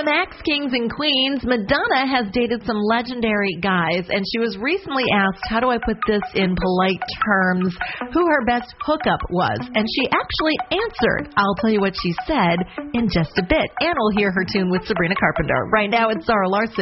Max Kings and Queens, Madonna has dated some legendary guys, and she was recently asked, how do I put this in polite terms, who her best hookup was. And she actually answered. I'll tell you what she said in just a bit. And we'll hear her tune with Sabrina Carpenter. Right now, it's Zara Larson.